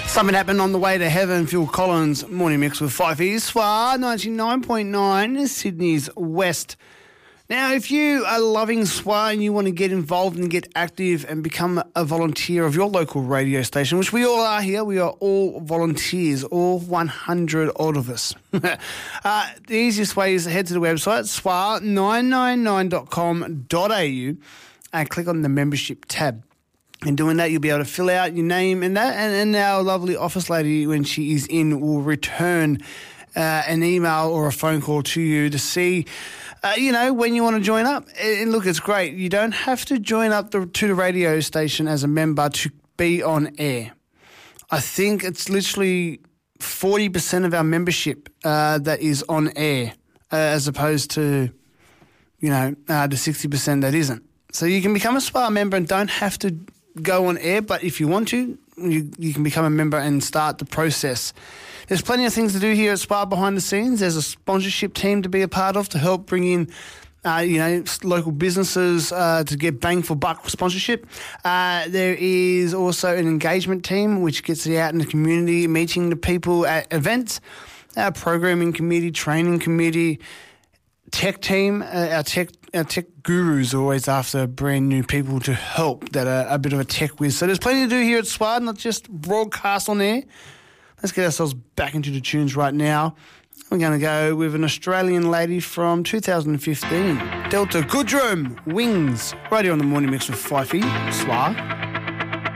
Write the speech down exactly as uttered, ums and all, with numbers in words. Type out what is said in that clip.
Something happened on the way to heaven. Phil Collins, morning mix with five E. S W A ninety-nine point nine, Sydney's West. Now, if you are loving S W A and you want to get involved and get active and become a volunteer of your local radio station, which we all are here, we are all volunteers, all one hundred odd of us. uh, the easiest way is to head to the website, S W A nine nine nine dot com dot a u, and click on the membership tab. In doing that, you'll be able to fill out your name and that, and, and our lovely office lady, when she is in, will return uh, an email or a phone call to you to see, uh, you know, when you want to join up. And look, it's great. You don't have to join up the, to the radio station as a member to be on air. I think it's literally forty percent of our membership uh, that is on air, uh, as opposed to, you know, uh, the sixty percent that isn't. So you can become a S W A member and don't have to go on air, but if you want to, you, you can become a member and start the process. There's plenty of things to do here at S W A behind the scenes. There's a sponsorship team to be a part of to help bring in, uh, you know, local businesses uh, to get bang for buck sponsorship. Uh, there is also an engagement team which gets you out in the community, meeting the people at events, our programming committee, training committee, tech team. Uh, our tech our tech gurus are always after brand new people to help that are a bit of a tech whiz. So there's plenty to do here at S W A, not just broadcast on air. Let's get ourselves back into the tunes right now. We're going to go with an Australian lady from two thousand fifteen, Delta Goodrem, Wings, right here on the morning mix with Fifey, S W A.